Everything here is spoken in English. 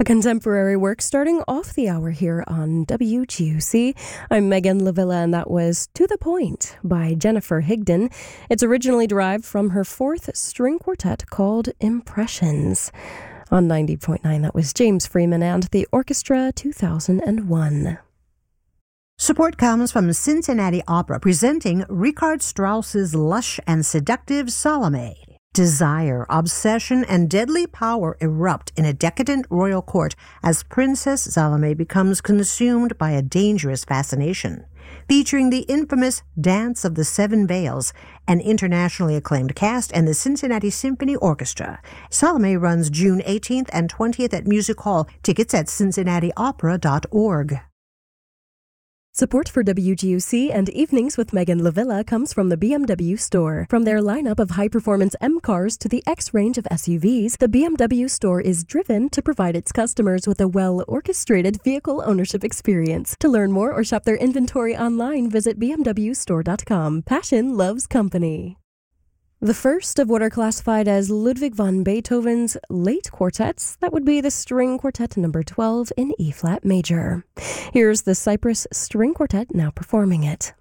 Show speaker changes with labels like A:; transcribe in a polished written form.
A: A contemporary work starting off the hour here on WGUC. I'm Megan Lavilla, and that was To the Point by Jennifer Higdon. It's originally derived from her fourth string quartet called Impressions. On 90.9, that was James Freeman and the Orchestra 2001.
B: Support comes from Cincinnati Opera, presenting Richard Strauss's lush and seductive Salome. Desire, obsession, and deadly power erupt in a decadent royal court as Princess Salome becomes consumed by a dangerous fascination. Featuring the infamous Dance of the Seven Veils, an internationally acclaimed cast, and the Cincinnati Symphony Orchestra. Salome runs June 18th and 20th at Music Hall. Tickets at cincinnatiopera.org.
A: Support for WGUC and Evenings with Megan Lavilla comes from the BMW store. From their lineup of high-performance M cars to the X range of SUVs, the BMW store is driven to provide its customers with a well-orchestrated vehicle ownership experience. To learn more or shop their inventory online, visit bmwstore.com. Passion loves company. The first of what are classified as Ludwig van Beethoven's late quartets, that would be the String Quartet number 12 in E-flat major. Here's the Cypress String Quartet now performing it.